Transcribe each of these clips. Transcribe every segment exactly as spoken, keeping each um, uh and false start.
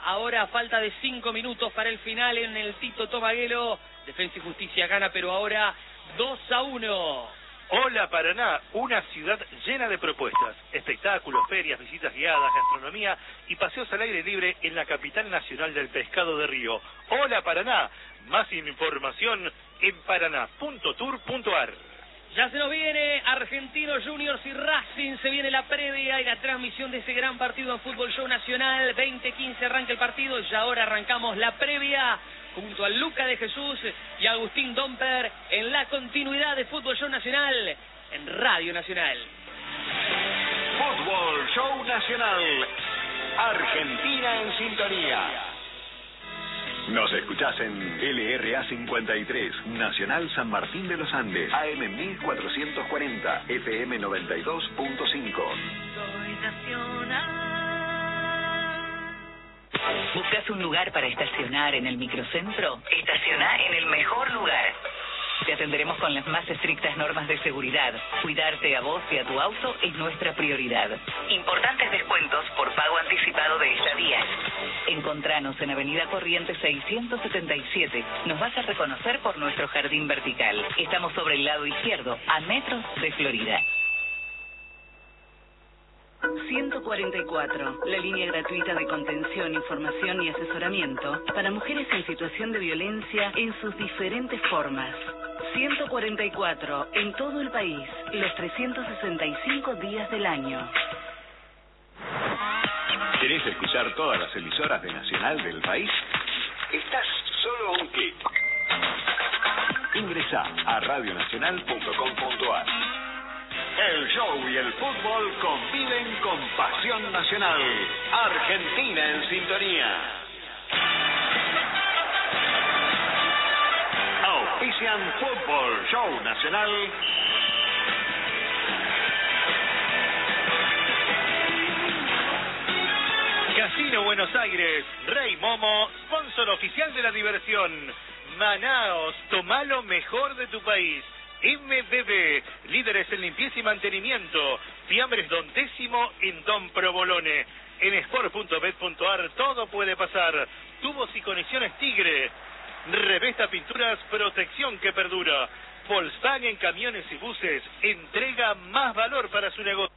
Ahora a falta de cinco minutos para el final en el Tito Tomaguelo. Defensa y Justicia gana, pero ahora dos a uno. Hola Paraná, una ciudad llena de propuestas, espectáculos, ferias, visitas guiadas, gastronomía y paseos al aire libre en la capital nacional del pescado de río. Hola Paraná, más información en paraná punto tour punto ar. Ya se nos viene Argentinos Juniors y Racing, se viene la previa y la transmisión de ese gran partido en Fútbol Show Nacional. veinte quince arranca el partido y ahora arrancamos la previa junto a Luca de Jesús y Agustín Domper en la continuidad de Fútbol Show Nacional en Radio Nacional. Fútbol Show Nacional, Argentina en sintonía. Nos escuchás en L R A cincuenta y tres, Nacional San Martín de los Andes, A M mil cuatrocientos cuarenta, F M noventa y dos punto cinco. Soy nacional. ¿Buscas un lugar para estacionar en el microcentro? Estaciona en el mejor lugar. Te atenderemos con las más estrictas normas de seguridad. Cuidarte a vos y a tu auto es nuestra prioridad. Importantes descuentos por pago anticipado de estadías. Encontranos en Avenida Corrientes seiscientos setenta y siete. Nos vas a reconocer por nuestro jardín vertical. Estamos sobre el lado izquierdo, a metros de Florida. ciento cuarenta y cuatro, la línea gratuita de contención, información y asesoramiento para mujeres en situación de violencia en sus diferentes formas. ciento cuarenta y cuatro, en todo el país, los trescientos sesenta y cinco días del año. ¿Querés escuchar todas las emisoras de Nacional del país? Estás solo a un clic. Ingresá a radio nacional punto com punto ar. El show y el fútbol conviven con pasión nacional. Argentina en sintonía. Auspician Fútbol Show Nacional. Casino Buenos Aires, Rey Momo, sponsor oficial de la diversión. Manaos, tomá lo mejor de tu país. M B B, líderes en limpieza y mantenimiento. Fiambres Don Décimo en Don Provolone. En sport punto bet punto ar todo puede pasar. Tubos y conexiones Tigre. Revesta Pinturas, protección que perdura. Volkswagen Camiones y Buses, entrega más valor para su negocio.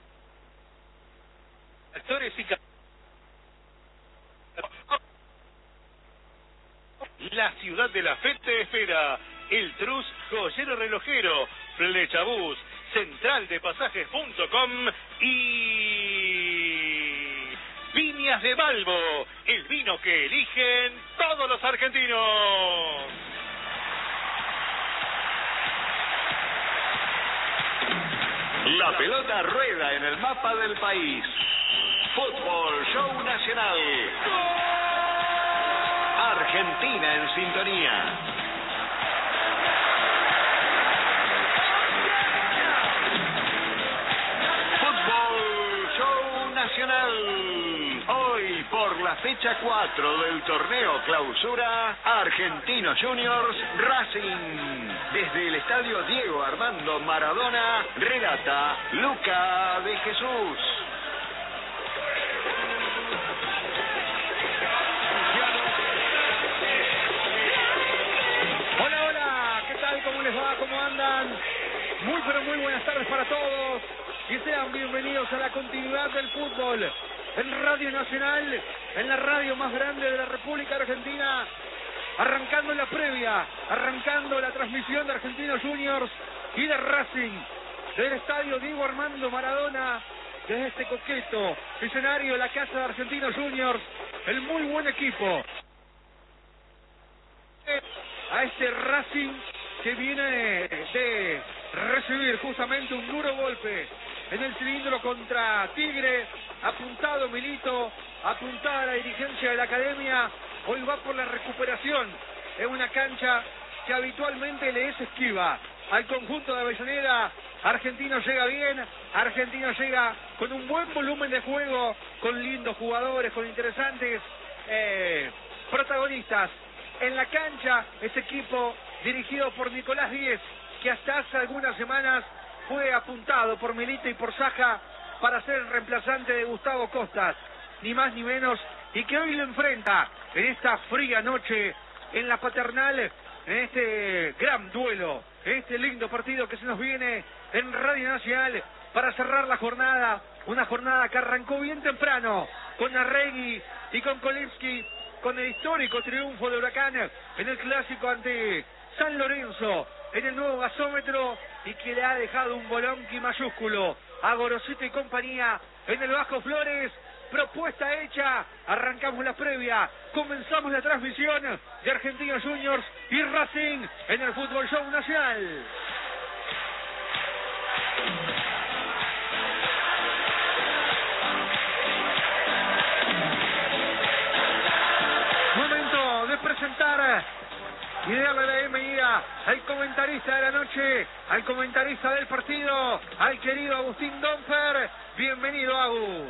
Actores y la ciudad de la fe te espera. El Trus Joyero Relojero, Flechabús, central de pasajes punto com y Viñas de Balbo, el vino que eligen todos los argentinos. La pelota rueda en el mapa del país. Fútbol Show Nacional. Argentina en sintonía. Nacional. Hoy por la fecha cuatro del torneo Clausura, Argentinos Juniors Racing. Desde el estadio Diego Armando Maradona, relata Luca de Jesús. Hola, hola, ¿qué tal? ¿Cómo les va? ¿Cómo andan? Muy pero muy buenas tardes para todos. Y sean bienvenidos a la continuidad del fútbol en Radio Nacional, en la radio más grande de la República Argentina, arrancando la previa, arrancando la transmisión de Argentinos Juniors y de Racing, del estadio Diego Armando Maradona, desde este coqueto escenario de la casa de Argentinos Juniors, el muy buen equipo, a este Racing que viene de recibir justamente un duro golpe en el cilindro contra Tigre, apuntado Milito, apuntada la dirigencia de la academia, hoy va por la recuperación en una cancha que habitualmente le es esquiva al conjunto de Avellaneda. Argentino llega bien, Argentino llega con un buen volumen de juego, con lindos jugadores, con interesantes eh, protagonistas en la cancha. Ese equipo dirigido por Nicolás Díez, que hasta hace algunas semanas fue apuntado por Milito y por Saja para ser el reemplazante de Gustavo Costas, ni más ni menos y que hoy lo enfrenta en esta fría noche en la Paternal, en este gran duelo, en este lindo partido que se nos viene en Radio Nacional para cerrar la jornada, una jornada que arrancó bien temprano con Arregui y con Kolevsky, con el histórico triunfo de Huracán en el clásico ante San Lorenzo en el nuevo gasómetro, y que le ha dejado un bolonqui mayúsculo a Gorosito y compañía en el Bajo Flores. Propuesta hecha, arrancamos la previa, comenzamos la transmisión de Argentinos Juniors y Racing en el Fútbol Show Nacional. Momento de presentar y darle la bienvenida al comentarista de la noche, al comentarista del partido, al querido Agustín Donfer. Bienvenido, Agus.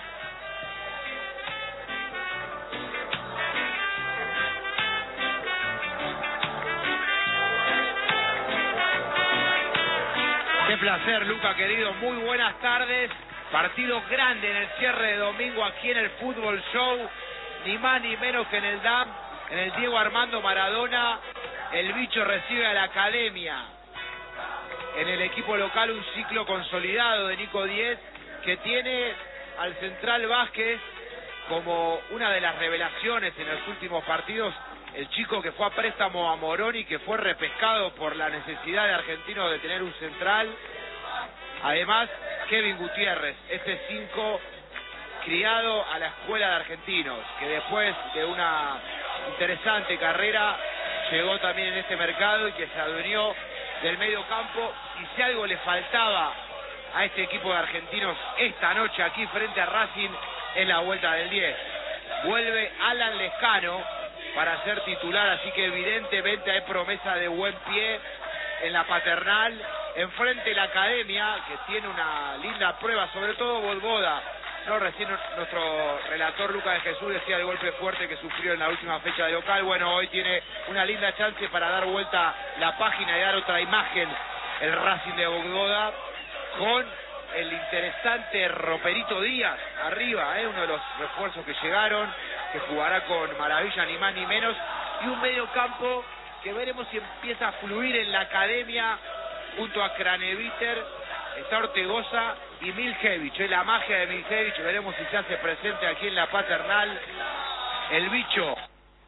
Qué placer, Luca, querido. Muy buenas tardes. Partido grande en el cierre de domingo aquí en el Fútbol Show. Ni más ni menos que en el D A M, en el Diego Armando Maradona. El bicho recibe a la Academia. En el equipo local un ciclo consolidado de Nico Diez, que tiene al Central Vázquez como una de las revelaciones en los últimos partidos. El chico que fue a préstamo a Morón y que fue repescado por la necesidad de Argentinos de tener un central. Además, Kevin Gutiérrez, este cinco criado a la escuela de Argentinos, que después de una interesante carrera llegó también en este mercado y que se adueñó del medio campo. Y si algo le faltaba a este equipo de Argentinos esta noche aquí frente a Racing, es la vuelta del diez. Vuelve Alan Lescano para ser titular, así que evidentemente hay promesa de buen pie en la Paternal. Enfrente la Academia, que tiene una linda prueba, sobre todo Volvoda. No, recién nuestro relator Lucas de Jesús decía el golpe fuerte que sufrió en la última fecha de local. Bueno, hoy tiene una linda chance para dar vuelta la página y dar otra imagen el Racing de Volvoda, con el interesante Roperito Díaz arriba, ¿eh? Uno de los refuerzos que llegaron, que jugará con maravilla ni más ni menos, y un medio campo que veremos si empieza a fluir en la Academia junto a Craneviter. Está Ortegoza y Miljevich, es la magia de Miljevich. Veremos si se hace presente aquí en la Paternal. El bicho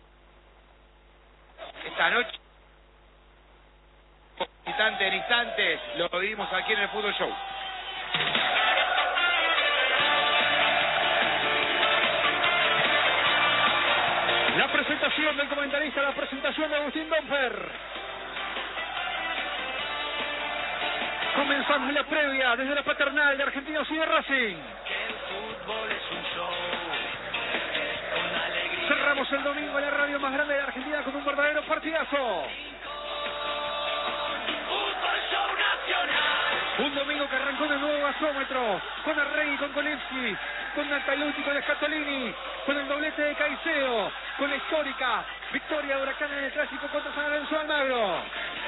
esta noche, instante en instantes, lo vivimos aquí en el Fútbol Show. La presentación del comentarista, la presentación de Agustín Donfer. Comenzamos la previa desde la Paternal de Argentinos y de Racing. Cerramos el domingo en la radio más grande de Argentina con un verdadero partidazo. Un domingo que arrancó de nuevo gasómetro, con Arregui, con Kolevsky, con Nataluti, con Scatolini, con el doblete de Caicedo, con la histórica victoria de Huracán en el clásico contra San Lorenzo Almagro.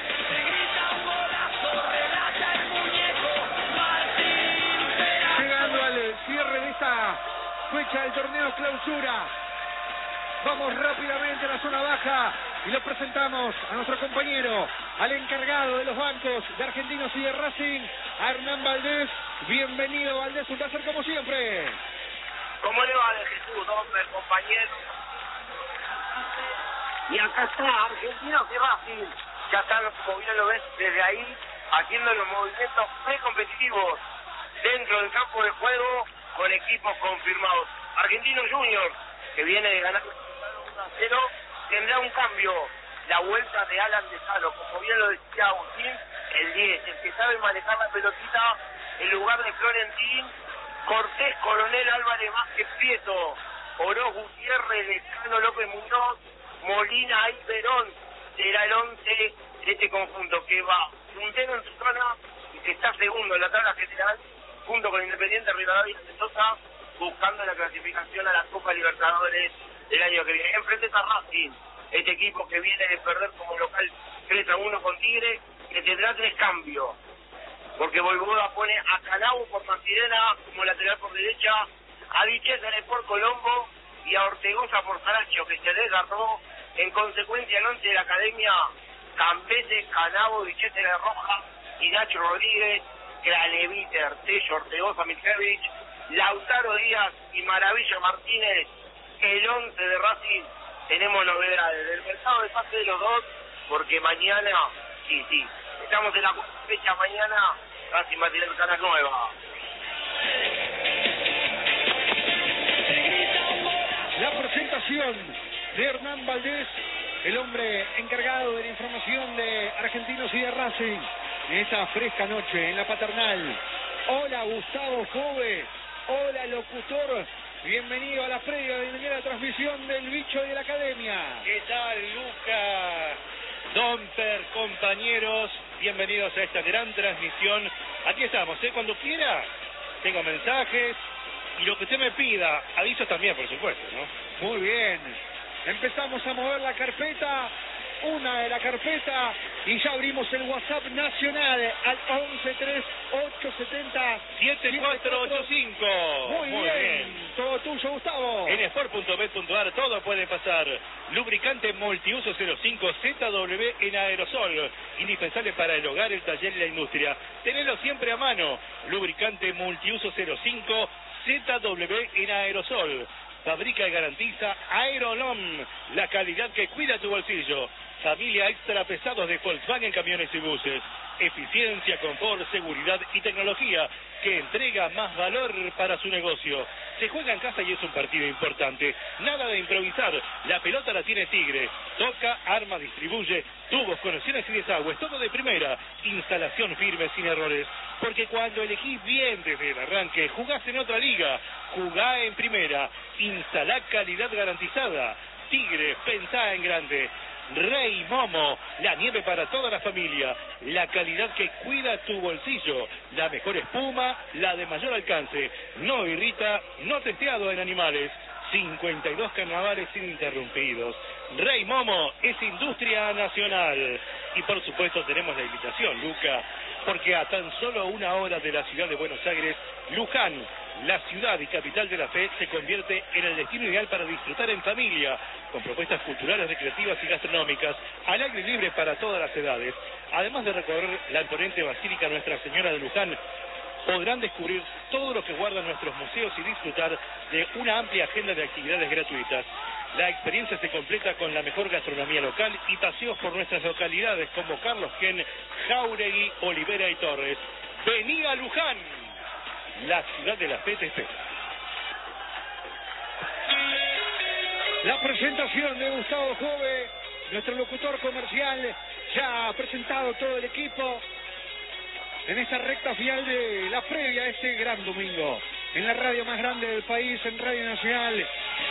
Llegando al cierre de esta fecha del torneo clausura, vamos rápidamente a la zona baja y lo presentamos a nuestro compañero, al encargado de los bancos de Argentinos y de Racing, a Hernán Valdés. Bienvenido, Valdés, un placer como siempre. ¿Cómo le va de Jesús, hombre, compañero? Y acá está Argentinos y Racing. Ya están, como bien lo ves desde ahí, haciendo los movimientos pre-competitivos dentro del campo de juego con equipos confirmados. Argentinos Juniors, que viene de ganar uno a cero, tendrá un cambio. La vuelta de Alan Lescano, como bien lo decía Agustín, el diez, el que sabe manejar la pelotita en lugar de Florentín. Cortés, Coronel, Álvarez Vázquez, Prieto, Oroz, Gutiérrez, Lescano, López Muñoz, Molina y Verón. Será el once de este conjunto que va puntero en su zona y que está segundo en la tabla general junto con Independiente Rivadavia y Mendoza, buscando la clasificación a la Copa Libertadores del año que viene. Enfrente está Racing, este equipo que viene de perder como local tres a uno con Tigre, que tendrá tres cambios, porque Volvoda pone a Canau por Mancirena como lateral por derecha, a Vichesare por Colombo y a Ortegoza por Saracho, que se desgarró. En consecuencia, el once de la academia: Cambete, Canabo, Dichete de Roja, y Nacho Rodríguez, Graneviter, Tello, Ortegoza, Milkevich, Lautaro Díaz y Maravilla Martínez. El once de Racing. Tenemos novedades del mercado de pase de los dos, porque mañana, sí, sí, estamos en la fecha mañana, Racing va a tener cara nueva. La presentación de Hernán Valdés, el hombre encargado de la información de Argentinos y de Racing, en esta fresca noche en la Paternal. Hola Gustavo Jove, hola locutor, bienvenido a la previa, bienvenido a la transmisión del Bicho y de la Academia. ¿Qué tal, Luca? Domper, compañeros, bienvenidos a esta gran transmisión. Aquí estamos, ¿eh? Cuando quiera, tengo mensajes y lo que usted me pida, avisos también, por supuesto, ¿no? Muy bien, empezamos a mover la carpeta, una de la carpeta, y ya abrimos el WhatsApp nacional al once tres ocho siete cero siete cuatro ocho cinco. Muy, Muy bien. bien. Todo tuyo, Gustavo. En sport punto bet punto ar todo puede pasar. Lubricante multiuso cero cinco Z W en aerosol. Indispensable para el hogar, el taller y la industria. Tenelo siempre a mano. Lubricante multiuso cero cinco Z W en aerosol. Fabrica y garantiza Aerolom, la calidad que cuida tu bolsillo. Familia extra pesados de Volkswagen Camiones y Buses. Eficiencia, confort, seguridad y tecnología que entrega más valor para su negocio. Se juega en casa y es un partido importante. Nada de improvisar. La pelota la tiene Tigre. Toca, arma, distribuye. Tubos, conexiones y desagües. Todo de primera. Instalación firme, sin errores. Porque cuando elegís bien desde el arranque, jugás en otra liga. Jugá en primera. Instalá calidad garantizada. Tigre, pensá en grande. Rey Momo, la nieve para toda la familia, la calidad que cuida tu bolsillo, la mejor espuma, la de mayor alcance, no irrita, no testeado en animales, cincuenta y dos carnavales ininterrumpidos. Rey Momo es industria nacional. Y por supuesto tenemos la invitación, Luca, porque a tan solo una hora de la ciudad de Buenos Aires, Luján, la ciudad y capital de la fe, se convierte en el destino ideal para disfrutar en familia, con propuestas culturales, recreativas y gastronómicas, al aire libre para todas las edades. Además de recorrer la imponente Basílica Nuestra Señora de Luján, podrán descubrir todo lo que guardan nuestros museos y disfrutar de una amplia agenda de actividades gratuitas. La experiencia se completa con la mejor gastronomía local y paseos por nuestras localidades como Carlos Gen, Jáuregui, Olivera y Torres. ¡Vení a Luján! La ciudad de la fe te espera. La presentación de Gustavo Jove, nuestro locutor comercial, ya ha presentado todo el equipo en esta recta final de la previa a este gran domingo, en la radio más grande del país, en Radio Nacional.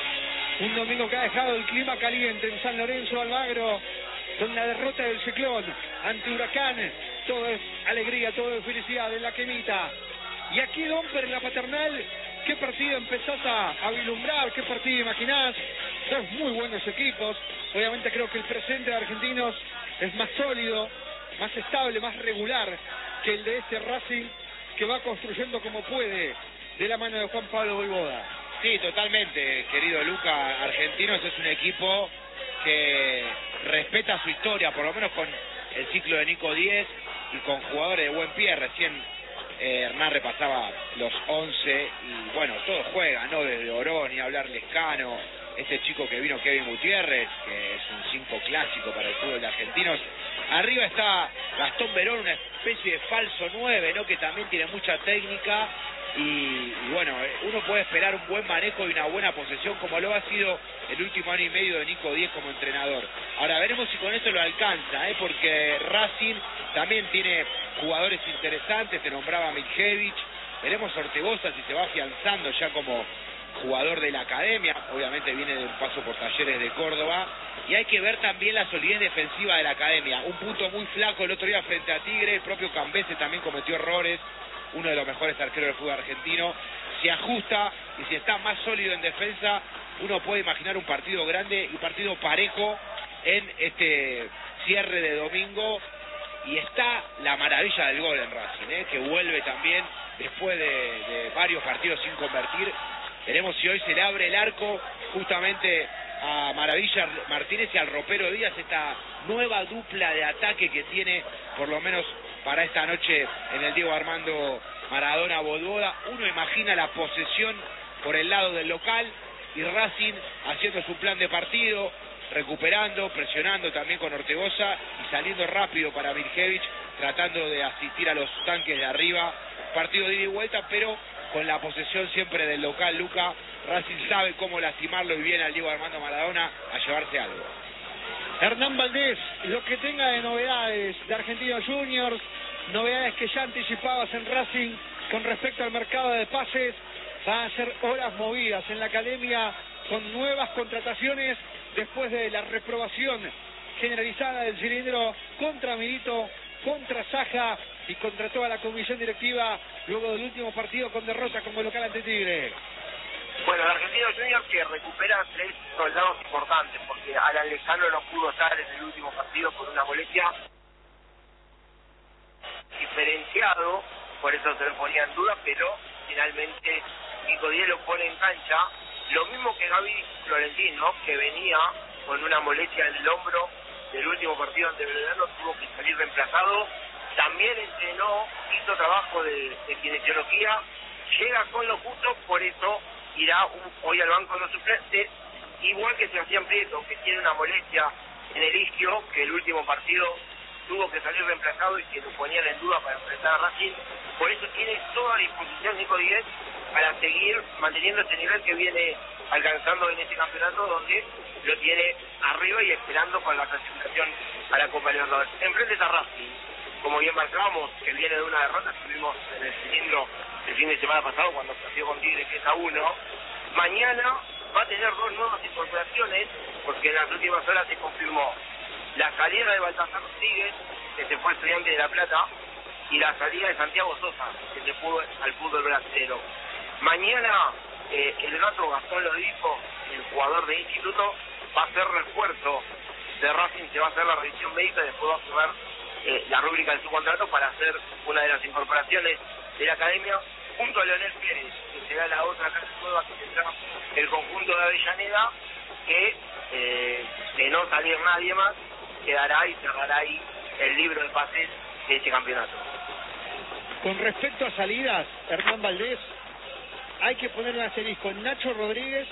Un domingo que ha dejado el clima caliente en San Lorenzo Almagro, con la derrota del Ciclón ante Huracán. Todo es alegría, todo es felicidad en la quemita. Y aquí, Domper, en la Paternal, ¿qué partido empezás a, a vislumbrar? ¿Qué partido imaginás? Dos muy buenos equipos. Obviamente creo que el presente de Argentinos es más sólido, más estable, más regular que el de este Racing, que va construyendo como puede de la mano de Juan Pablo Voivoda. Sí, totalmente, querido Luca. Argentinos es un equipo que respeta su historia, por lo menos con el ciclo de Nico Díez y con jugadores de buen pie. Recién eh, Hernán repasaba los once y bueno, todos juegan, ¿no? Desde Orón y hablar Lescano, este chico que vino Kevin Gutiérrez, que es un cinco clásico para el fútbol de Argentinos. Arriba está Gastón Verón, una especie de falso nueve, ¿no? Que también tiene mucha técnica. Y, y bueno, uno puede esperar un buen manejo y una buena posesión como lo ha sido el último año y medio de Nico Díez como entrenador. Ahora veremos si con esto lo alcanza, ¿eh? Porque Racing también tiene jugadores interesantes, te nombraba Milkevich, veremos Ortegoza si se va afianzando ya como jugador de la academia, obviamente viene de un paso por Talleres de Córdoba, y hay que ver también la solidez defensiva de la academia, un punto muy flaco el otro día frente a Tigre, el propio Cambese también cometió errores, uno de los mejores arqueros del fútbol argentino, se ajusta y si está más sólido en defensa, uno puede imaginar un partido grande y un partido parejo en este cierre de domingo. Y está la maravilla del gol en Racing, ¿eh? Que vuelve también después de, de varios partidos sin convertir. Veremos si hoy se le abre el arco justamente a Maravilla Martínez y al Ropero Díaz, esta nueva dupla de ataque que tiene por lo menos para esta noche en el Diego Armando Maradona Bododa. Uno imagina la posesión por el lado del local y Racing haciendo su plan de partido, recuperando, presionando también con Ortegoza y saliendo rápido para Mirkevich, tratando de asistir a los tanques de arriba. Partido de ida y vuelta, pero con la posesión siempre del local. Luca, Racing sabe cómo lastimarlo y viene al Diego Armando Maradona a llevarse algo. Hernán Valdés, lo que tenga de novedades de Argentinos Juniors, novedades que ya anticipabas en Racing con respecto al mercado de pases, va a ser horas movidas en la academia con nuevas contrataciones después de la reprobación generalizada del Cilindro contra Milito, contra Saja y contra toda la comisión directiva luego del último partido con derrota como local ante Tigre. Bueno, el Argentinos Juniors que recupera tres soldados importantes, porque Alan Lejano no pudo estar en el último partido por una molestia, diferenciado, por eso se lo ponía en duda, pero finalmente Nico Díez lo pone en cancha, lo mismo que Gaby Florentino, que venía con una molestia en el hombro del último partido ante Belgrano, tuvo que salir reemplazado, también entrenó, hizo trabajo de, de kinesiología, llega con lo justo, por eso irá un, hoy al banco de los suplentes, igual que Sebastián Prieto, que tiene una molestia en el isquio, que el último partido tuvo que salir reemplazado y que lo ponían en duda para enfrentar a Racing, por eso tiene toda disposición Nico Díez para seguir manteniendo este nivel que viene alcanzando en este campeonato, donde lo tiene arriba y esperando con la clasificación a la Copa Libertadores. Enfrente a Racing, como bien marcábamos, que viene de una derrota, estuvimos en el cilindro el fin de semana pasado cuando partió con Tigre, que es a uno. Mañana va a tener dos nuevas incorporaciones, porque en las últimas horas se confirmó la salida de Baltasar Rodríguez, que se fue Estudiante de La Plata, y la salida de Santiago Sosa, que se fue al fútbol brasileño. Mañana eh, el gato Gastón lo dijo, el jugador de instituto, va a ser refuerzo de Racing, se va a hacer la revisión médica y después va a sumar eh, la rúbrica de su contrato para hacer una de las incorporaciones de la academia, junto a Leonel Pérez, que será la otra casa nueva que tendrá el conjunto de Avellaneda, que eh, de no salir nadie más, quedará y cerrará ahí el libro de pases de este campeonato. Con respecto a salidas, Hernán Valdés, hay que poner un asterisco en Nacho Rodríguez,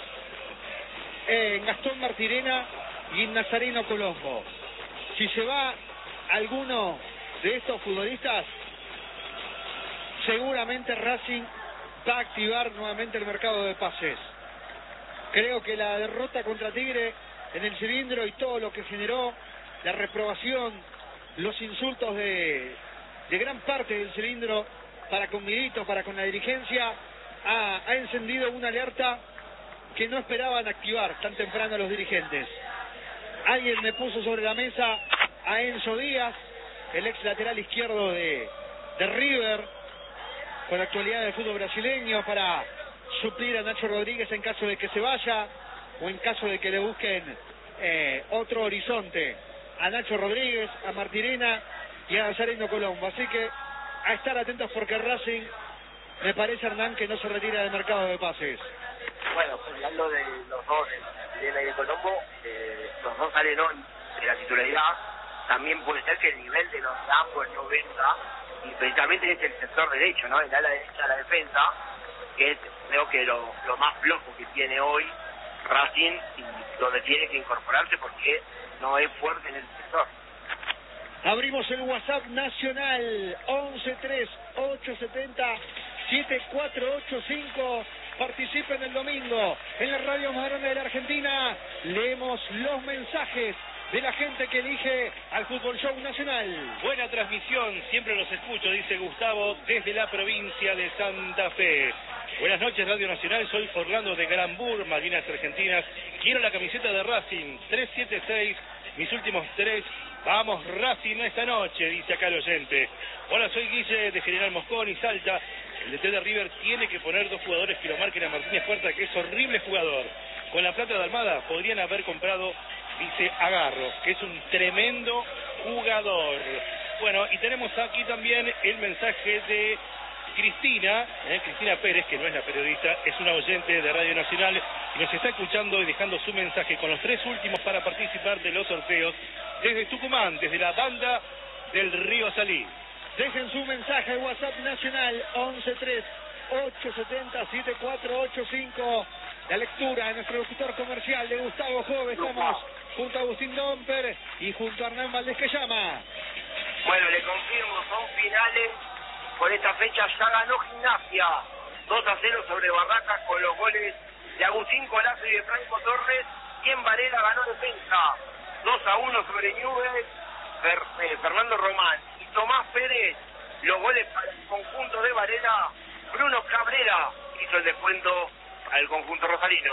en Gastón Martirena y en Nazareno Colombo. Si se va alguno de estos futbolistas, seguramente Racing va a activar nuevamente el mercado de pases. Creo que la derrota contra Tigre en el cilindro y todo lo que generó, la reprobación, los insultos de, de gran parte del cilindro para con Milito, para con la dirigencia, ha, ha encendido una alerta que no esperaban activar tan temprano los dirigentes. Alguien me puso sobre la mesa a Enzo Díaz, el ex lateral izquierdo de, de River, con la actualidad del fútbol brasileño, para suplir a Nacho Rodríguez en caso de que se vaya o en caso de que le busquen eh, otro horizonte a Nacho Rodríguez, a Martirena y a Nazareno Colombo. Así que a estar atentos porque Racing, me parece, Hernán, que no se retira del mercado de pases. Bueno, hablando de los dos, Martirena y de Colombo, eh, los dos salen hoy de la titularidad. También puede ser que el nivel de los de ambos no venga, y precisamente es el sector derecho, ¿no? El ala derecha de la defensa, que es, creo que lo, lo más flojo que tiene hoy Racing, y donde tiene que incorporarse porque no es fuerte en el sector. Abrimos el WhatsApp nacional once tres ocho siete cero siete cuatro ocho cinco. Participen el domingo en la radio más grande de la Argentina. Leemos los mensajes de la gente que elige al Fútbol Show Nacional. Buena transmisión, siempre los escucho, dice Gustavo, desde la provincia de Santa Fe. Buenas noches, Radio Nacional, soy Orlando de Grambur, Malvinas Argentinas. Quiero la camiseta de Racing, tres siete seis, mis últimos tres. Vamos Racing esta noche, dice acá el oyente. Hola, soy Guille de General Mosconi, Salta. El D T de River tiene que poner dos jugadores que lo marquen a Martínez Puerta, que es horrible jugador. Con la plata de Almada podrían haber comprado, dice Agarro, que es un tremendo jugador. Bueno, y tenemos aquí también el mensaje de Cristina, eh, Cristina Pérez, que no es la periodista, es una oyente de Radio Nacional y nos está escuchando y dejando su mensaje con los tres últimos para participar de los sorteos desde Tucumán, desde la banda del Río Salí. Dejen su mensaje al WhatsApp nacional once tres ocho siete cero siete cuatro ocho cinco. La lectura de nuestro locutor comercial de Gustavo Jove. Estamos junto a Agustín Domper y junto a Hernán Valdés, que llama. Bueno, le confirmo, son finales. Por esta fecha ya ganó Gimnasia dos a cero sobre Barracas con los goles de Agustín Colazo y de Franco Torres. Y en Varela ganó Defensa dos a uno sobre Newell's, Fer, eh, Fernando Román y Tomás Pérez. Los goles para el conjunto de Varela. Bruno Cabrera hizo el descuento al conjunto rosalino.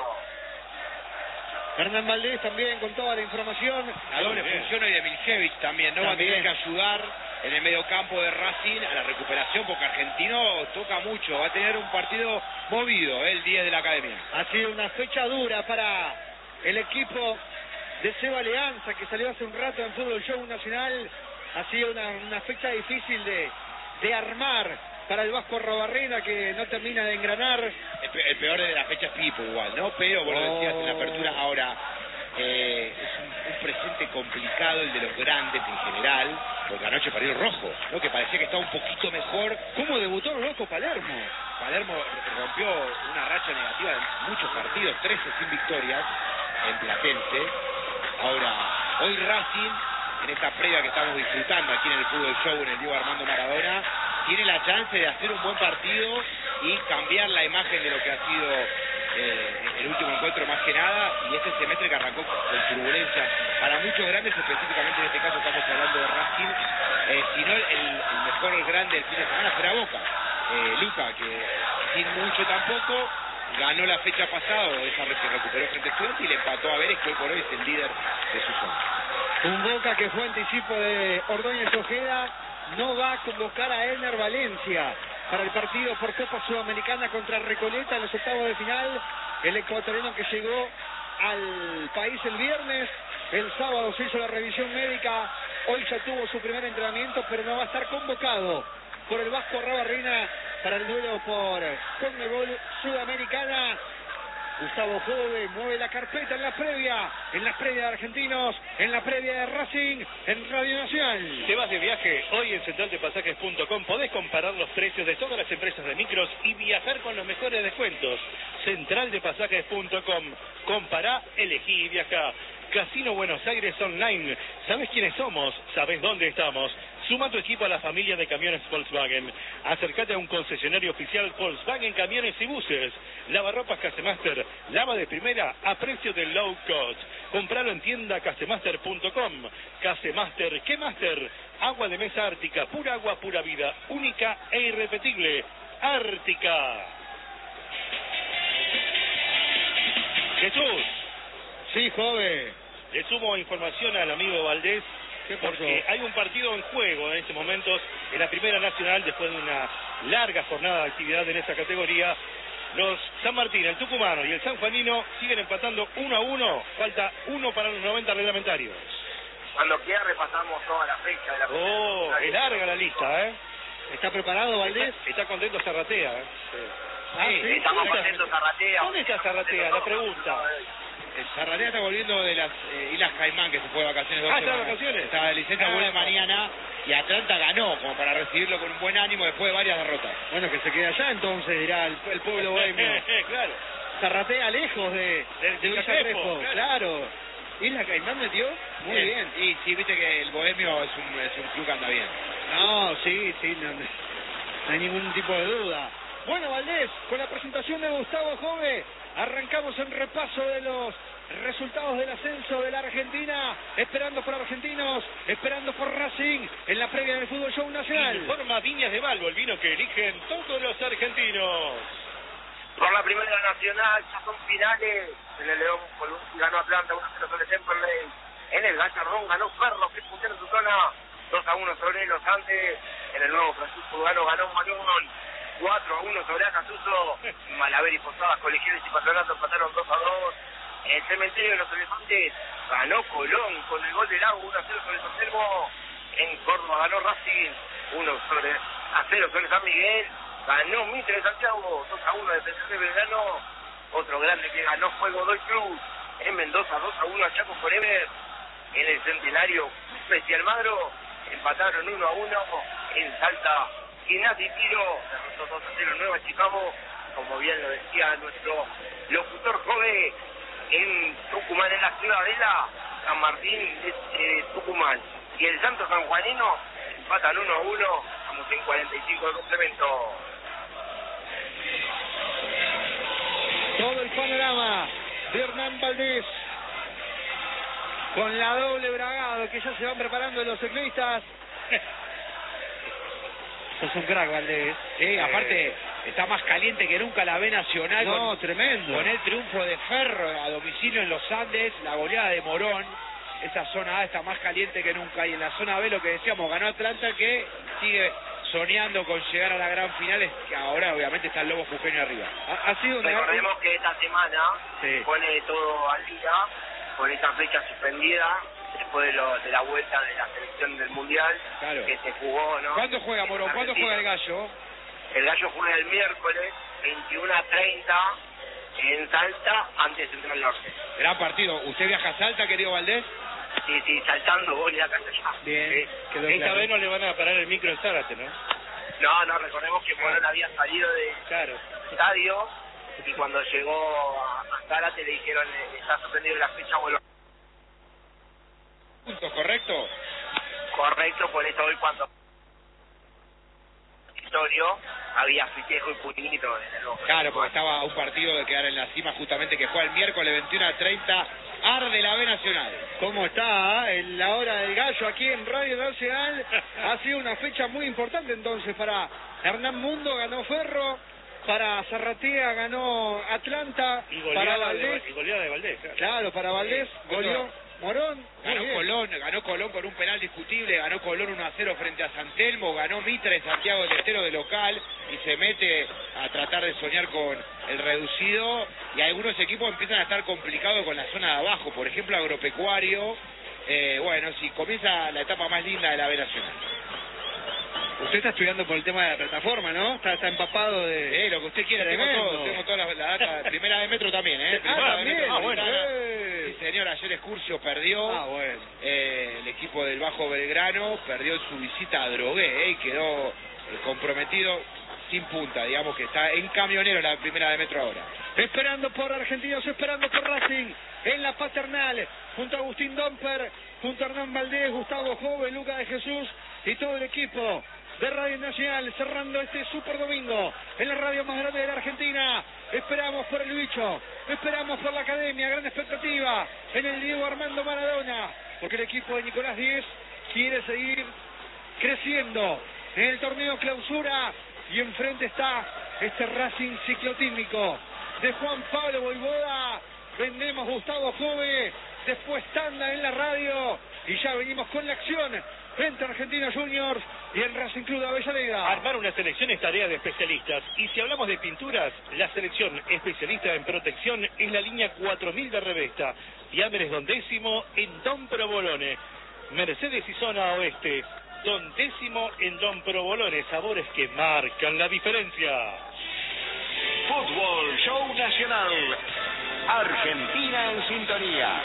Hernán Valdés también con toda la información. La doble función hoy de Miljevich también, ¿no? También. Va a tener que ayudar en el mediocampo de Racing a la recuperación, porque Argentino toca mucho. Va a tener un partido movido, ¿eh? El diez de la academia. Ha sido una fecha dura para el equipo de Seba Leanza, que salió hace un rato en Fútbol Show Nacional. Ha sido una, una fecha difícil de, de armar para el Vasco Arrobarrena, que no termina de engranar. El, pe el peor de la fecha es Pipo igual, ¿no? Pero vos lo decías en la apertura. Ahora, eh, es un, un presente complicado el de los grandes en general, porque anoche parió el Rojo, ¿no? Que parecía que estaba un poquito mejor. ¿Cómo debutó el Rojo Palermo? Palermo rompió una racha negativa de muchos partidos, trece sin victorias en Platense. Ahora, hoy Racing, en esta previa que estamos disfrutando aquí en el Fútbol Show, en el Diego Armando Maradona, tiene la chance de hacer un buen partido y cambiar la imagen de lo que ha sido eh, el último encuentro más que nada, y este semestre que arrancó con turbulencia para muchos grandes, específicamente en este caso estamos hablando de Racing, eh, si no el, el mejor grande del fin de semana será Boca, eh, Luca, que sin mucho tampoco ganó la fecha pasada, esa vez que recuperó frente a Estudiantes y le empató a Vélez, que hoy por hoy es el líder de su zona. Un Boca que fue anticipo de Ordóñez Ojeda. No va a convocar a Elner Valencia para el partido por Copa Sudamericana contra Recoleta en los octavos de final. El ecuatoriano que llegó al país el viernes, el sábado se hizo la revisión médica, hoy ya tuvo su primer entrenamiento, pero no va a estar convocado por el Vasco Arrobarrena para el duelo por Conmebol Sudamericana. Gustavo Jove mueve la carpeta en la previa, en la previa de Argentinos, en la previa de Racing, en Radio Nacional. Te vas de viaje, hoy en central de pasajes punto com podés comparar los precios de todas las empresas de micros y viajar con los mejores descuentos. central de pasajes punto com, compará, elegí y viajá. Casino Buenos Aires Online, ¿sabes quiénes somos? ¿Sabes dónde estamos? Suma tu equipo a la familia de camiones Volkswagen. Acércate a un concesionario oficial Volkswagen Camiones y Buses. Lavarropas Casemaster, lava de primera a precio de low cost. Compralo en tienda casemaster punto com. Casemaster, ¿qué Master? Agua de mesa Ártica, pura agua, pura vida, única e irrepetible. Ártica. Jesús. Sí, Jove. Le sumo información al amigo Valdés, porque hay un partido en juego en estos momentos en la Primera Nacional, después de una larga jornada de actividad en esta categoría. Los San Martín, el tucumano y el sanjuanino siguen empatando uno a uno, falta uno para los noventa reglamentarios. Cuando quiera repasamos toda la fecha de la Oh, es larga la lista, ¿eh? ¿Está preparado, Valdés? Está, está contento Zarratea, ¿eh? Sí. Ah, sí, sí, estamos contentos Zarratea. ¿Dónde está Zarratea? La pregunta. Zarratea está volviendo de las eh, Islas Caimán, que se fue de vacaciones dos Ah, ¿está de semanas. vacaciones? Está de licencia, Ah, vuelve está. mañana, y Atlanta ganó, como para recibirlo con un buen ánimo después de varias derrotas. Bueno, que se quede allá entonces, dirá el, el pueblo bohemio. Claro. Zarratea lejos de, de, de Villa Crespo, Crespo, claro. claro. ¿Isla Caimán metió? Muy bien. Y sí, viste que el Bohemio es un, es un club que anda bien. No, sí, sí, no, no hay ningún tipo de duda. Bueno, Valdés, con la presentación de Gustavo Jove, arrancamos en repaso de los resultados del ascenso de la Argentina, esperando por Argentinos, esperando por Racing, en la previa del Fútbol Show Nacional. Informa Viñas de Balbo, el vino que eligen todos los argentinos. Por la Primera Nacional, ya son finales. En el León Columbus ganó Atlanta uno a cero sobre Temperley. En el Gallardón ganó Ferro, que es puntero en su zona, dos a uno sobre los Andes. En el Nuevo Francisco Lugano ganó Manuel, cuatro a uno sobre Acasuso. Malaver y Posadas, Colegiales y Patronato empataron dos a dos. En el Cementerio de los Elefantes ganó Colón con el gol del Lago, uno a cero sobre San Telmo. En Córdoba ganó Racing, uno a cero sobre San Miguel. ganó Mitre de Santiago dos a uno de Defensor de Belgrano. Otro grande que ganó fue Godoy Cruz en Mendoza dos a uno a Chaco Forever. En el Centenario Cuspe y Almagro empataron uno a uno. En Salta, Gimnasia y Tiro derrotó dos a cero Nueva Chicago, como bien lo decía nuestro locutor joven. En Tucumán, en la Ciudadela, San Martín de eh, Tucumán y el Santo Sanjuanino empatan uno a uno. Vamos en cuarenta y cinco de complemento. Todo el panorama de Hernán Valdés con la doble bragado que ya se van preparando los ciclistas. Sos un crack, Valdés. Sí, aparte está más caliente que nunca la B Nacional. No, con, tremendo. Con el triunfo de Ferro a domicilio en los Andes, la goleada de Morón. Esa zona A está más caliente que nunca. Y en la zona B, lo que decíamos, ganó Atlanta, que sigue soñando con llegar a la gran final, es que ahora obviamente está el Lobo Jujeño arriba. Ha, ha sido una... Recordemos que esta semana sí. pone todo al día con esta fecha suspendida después de, lo, de la vuelta de la selección del Mundial, claro, que se jugó, ¿no? ¿Cuándo juega Morón? ¿Cuándo juega el Gallo? El Gallo juega el miércoles veintiuno a treinta en Salta ante Central Norte. Gran partido. ¿Usted viaja a Salta, querido Valdés? Sí, sí, saltando gol y la casa allá. Bien. Sí. Quedó Esta claro. vez no le van a parar el micro en Zárate, ¿no? No, no, recordemos que Morón había salido del Claro. estadio y cuando llegó a, a Zárate le dijeron eh, está suspendido la fecha, vuelvo. Punto, ¿correcto? Correcto, por eso hoy cuando había festejo y puñito desde luego. Claro, porque estaba a un partido de quedar en la cima, justamente, que juega el miércoles veintiuno a treinta, arde la B Nacional. ¿Cómo está eh? En la hora del Gallo aquí en Radio Nacional? Ha sido una fecha muy importante entonces para Hernán Mundo, ganó Ferro, para Zarratea ganó Atlanta, Y para goleada, Valdés, de, y goleada de Valdés. Claro. claro, para Valdés, Sí. goleó Morón. Ganó Muy bien. Colón, ganó Colón con un penal discutible, ganó Colón uno a cero frente a San Telmo, ganó Mitre de Santiago del Estero de local y se mete a tratar de soñar con el reducido, y algunos equipos empiezan a estar complicados con la zona de abajo, por ejemplo Agropecuario. Eh, bueno, si comienza la etapa más linda de la B Nacional. Usted está estudiando por el tema de la plataforma, ¿no? Está, está empapado de... Eh, lo que usted quiera, tengo Tremendo. todo, tengo toda la, la data, primera de Metro también, ¿eh? Ah, Primera de también. Metro, Ah, bueno. Ventana. Eh. Sí, señor, ayer Excursio perdió. Ah, bueno. Eh, el equipo del Bajo Belgrano perdió en su visita a Drogué, eh, y quedó eh, comprometido sin punta, digamos que está en camionero la primera de Metro ahora. Esperando por Argentinos, esperando por Racing, en la Paternal, junto a Agustín Domper, junto a Hernán Valdés, Gustavo Jove, Luca de Jesús y todo el equipo de Radio Nacional, cerrando este super domingo en la radio más grande de la Argentina. Esperamos por el bicho, esperamos por la academia, gran expectativa en el Diego Armando Maradona, porque el equipo de Nicolás Díez quiere seguir creciendo en el torneo clausura, y enfrente está este Racing ciclotímico de Juan Pablo Voivoda. Vendemos Gustavo Jove, después tanda en la radio y ya venimos con la acción frente a Argentinos Juniors y el Racing Club de Avellaneda. Armar una selección es tarea de especialistas. Y si hablamos de pinturas, la selección especialista en protección es la línea cuatro mil de Revesta. Diámenes Don Décimo en Don Provolone. Mercedes y zona oeste. Don Décimo en Don Provolone. Sabores que marcan la diferencia. Fútbol Show Nacional. Argentina en sintonía.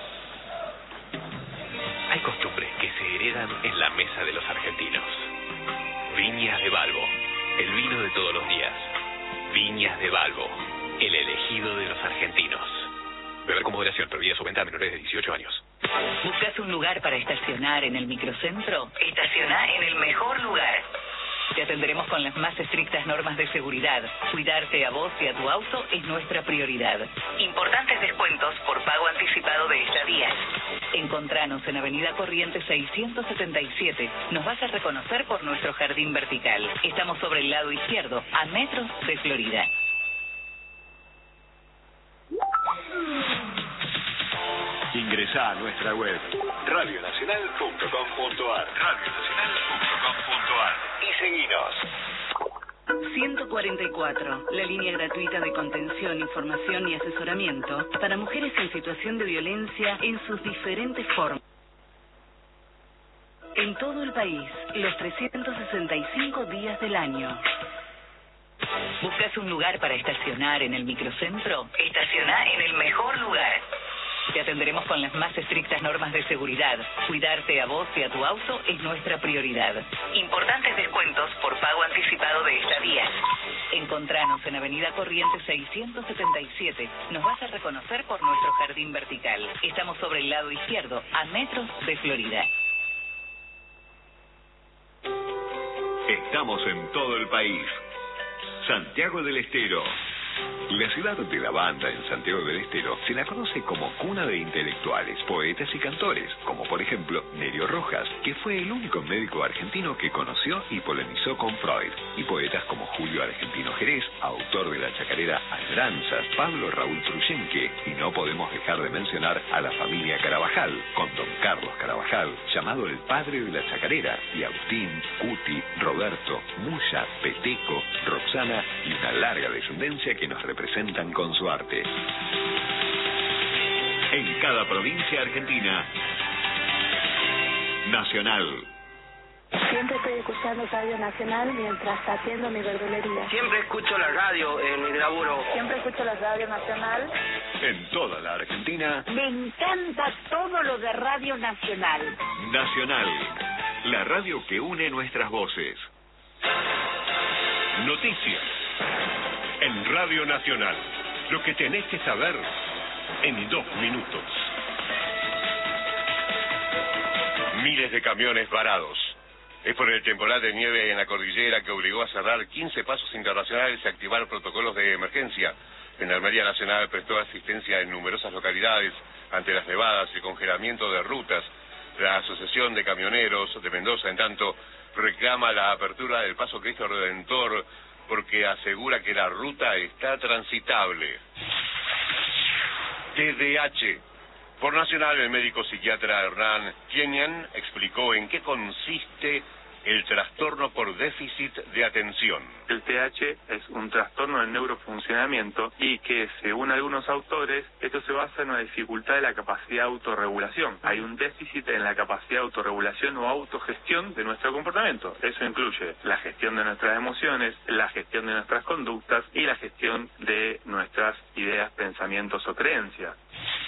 Hay costumbres que se heredan en la mesa de los argentinos. Viñas de Balbo, el vino de todos los días. Viñas de Balbo, el elegido de los argentinos. Beber con moderación, prohibida su venta a menores de dieciocho años. ¿Buscas un lugar para estacionar en el microcentro? Estaciona en el mejor lugar. Te atenderemos con las más estrictas normas de seguridad. Cuidarte a vos y a tu auto es nuestra prioridad. Importantes descuentos por pago anticipado de estadías. Encontranos en Avenida Corrientes seiscientos setenta y siete. Nos vas a reconocer por nuestro jardín vertical. Estamos sobre el lado izquierdo, a metros de Florida. Ingresá a nuestra web radio nacional punto com punto ar radio nacional punto com punto ar y seguinos. ciento cuarenta y cuatro, la línea gratuita de contención, información y asesoramiento para mujeres en situación de violencia en sus diferentes formas. En todo el país, los trescientos sesenta y cinco días del año. ¿Buscas un lugar para estacionar en el microcentro? Estaciona en el mejor lugar. Te atenderemos con las más estrictas normas de seguridad. Cuidarte a vos y a tu auto es nuestra prioridad. Importantes descuentos por pago anticipado de estadías. Encontranos en Avenida Corrientes seiscientos setenta y siete. Nos vas a reconocer por nuestro jardín vertical. Estamos sobre el lado izquierdo, a metros de Florida. Estamos en todo el país. Santiago del Estero. La ciudad de la banda en Santiago del Estero se la conoce como cuna de intelectuales, poetas y cantores, como por ejemplo Nerio Rojas, que fue el único médico argentino que conoció y polemizó con Freud, y poetas como Julio Argentino Jerez, autor de la chacarera Añoranzas, Pablo Raúl Truyenque, y no podemos dejar de mencionar a la familia Carabajal, con don Carlos Carabajal, llamado el padre de la chacarera, y Agustín, Cuti, Roberto, Muya, Peteco, Roxana y una larga descendencia que nos representan con su arte. En cada provincia argentina, Nacional. Siempre estoy escuchando Radio Nacional mientras atiendo mi verdulería. Siempre escucho la radio en mi laburo. Siempre escucho la Radio Nacional. En toda la Argentina, Me encanta todo lo de Radio Nacional. Nacional, la radio que une nuestras voces. Noticias. En Radio Nacional, lo que tenés que saber en dos minutos. Miles de camiones varados. Es por el temporal de nieve en la cordillera que obligó a cerrar quince pasos internacionales y activar protocolos de emergencia. Gendarmería Nacional prestó asistencia en numerosas localidades ante las nevadas y congelamiento de rutas. La Asociación de Camioneros de Mendoza, en tanto, reclama la apertura del Paso Cristo Redentor porque asegura que la ruta está transitable. T D A H. Por Nacional, el médico psiquiatra Hernán Kienian explicó en qué consiste el trastorno por déficit de atención. El T D A H es un trastorno del neurofuncionamiento y que, según algunos autores, esto se basa en una dificultad de la capacidad de autorregulación. Hay un déficit en la capacidad de autorregulación o autogestión de nuestro comportamiento. Eso incluye la gestión de nuestras emociones, la gestión de nuestras conductas y la gestión de nuestras ideas, pensamientos o creencias.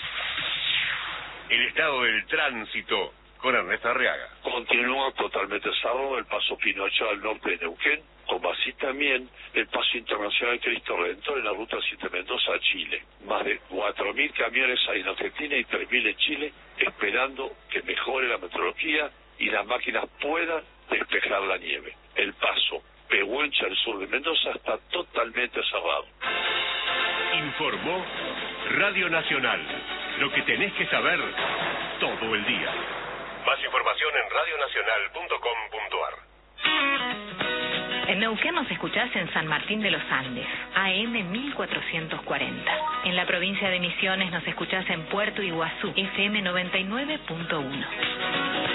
El estado del tránsito con Ernesto Arriaga. Continúa totalmente cerrado el paso Pinocho al norte de Neuquén, como así también el paso internacional Cristo Redentor en la ruta siete Mendoza a Chile. Más de cuatro mil camiones hay en Argentina y tres mil en Chile, esperando que mejore la meteorología y las máquinas puedan despejar la nieve. El paso Pehuenche al sur de Mendoza está totalmente cerrado. Informó Radio Nacional. Lo que tenés que saber todo el día. Más información en radio nacional punto com punto a r. En Neuquén nos escuchás en San Martín de los Andes, A M mil cuatrocientos cuarenta. En la provincia de Misiones nos escuchás en Puerto Iguazú, F M noventa y nueve punto uno.